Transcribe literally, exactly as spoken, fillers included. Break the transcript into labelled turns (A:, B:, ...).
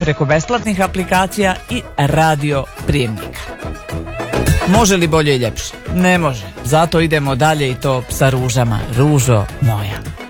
A: preko besplatnih aplikacija i radio prijemnika. Može li bolje i ljepše? Ne može. Zato idemo dalje i to sa ružama. Ružo moja.